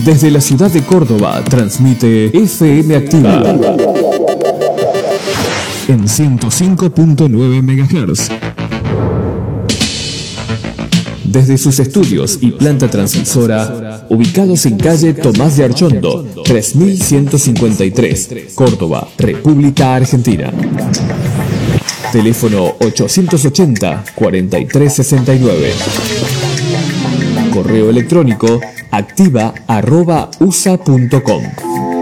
Desde la ciudad de Córdoba transmite FM Activa en 105.9 MHz. Desde sus estudios y planta transmisora, ubicados en calle Tomás de Archondo, 3153, Córdoba, República Argentina. Teléfono 880-4369. Correo electrónico activa@usa.com.